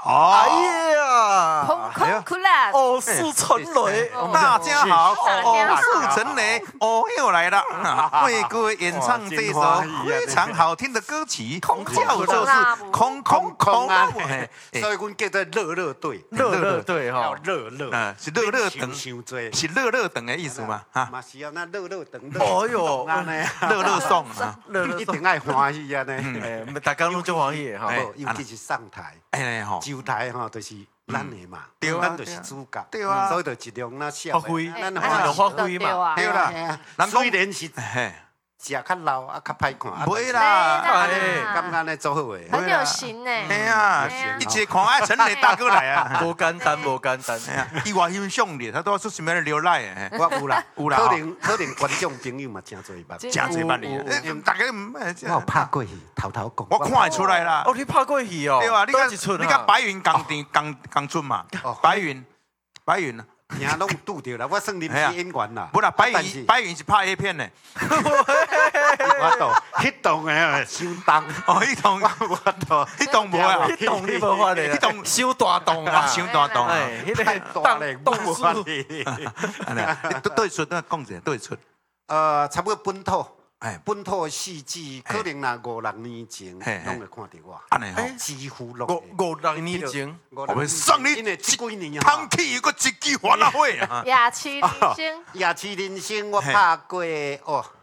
哎呀， 空空苦辣， 哦，四成雷， 大家好， 大家好四成雷，哦又来了，为各位演唱这首非常好听的歌曲，叫做是《空空空》啊， 所以阮叫做热热队， 热队哈， 热热， 是热热等， 伤多， 是热热等的意思嘛？哈， 嘛是要那热热等， 哦哟， 安尼， 热热送啊， 一定爱欢喜安尼， 哎，大家拢就欢喜哈， 尤其是上台， 哎吼， 上台吼就是咱的嘛， 对啊咱就是主角， 对啊所以就尽量那笑， 发挥咱发挥嘛对啦，虽然是嘿， 食较老啊，较歹看， 袂啦， 感觉呢做好诶， 很有型哎。 哎呀，一直看爱陈磊大哥来啊， 无简单，无简单， 哎呀，伊外欣赏你，他都要出什么样的流赖诶， 我有啦， 有啦可能观众朋友嘛真多捌， 真侪捌你，大家我有拍过戏，偷偷讲， 我看得出来啦。 哦，你拍过戏哦？ 对啊，你看你看白云刚出嘛，白云， 听拢拄着啦，我算临时演员啦， 不啦，白云是拍 A 片的， 我都迄档诶，相当哦，迄栋迄栋无啊， 迄栋你无发的， 迄栋伤大栋啊， 伤大栋啊， 哎，迄太个大咧， 动无法哩。 对出，那讲者对出， 差不多本土， 哎， 本土戏剧可能若5、6年前拢会看到我， 安尼吼， 几乎拢五六年前， 我们送你因为这几年汤气个一支欢乐会啊， 雅琪明星， 夜市人生我拍过哦。